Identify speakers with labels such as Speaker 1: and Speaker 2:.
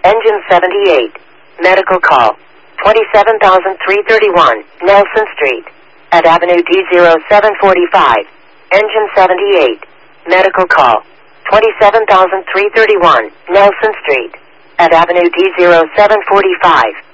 Speaker 1: Engine 78. Medical call. 27,331, Nelson Street. At Avenue D0745. Engine 78. Medical call. 27,331, Nelson Street. At Avenue D0745.